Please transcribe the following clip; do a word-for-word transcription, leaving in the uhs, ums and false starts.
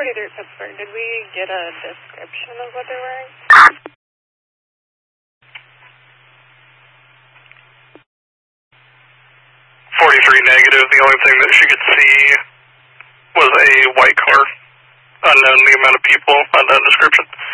forty-three Pittsburgh, did we get a description of what they're wearing? forty-three negative, the only thing that she could see was a white car. Unknown the amount of people, unknown description.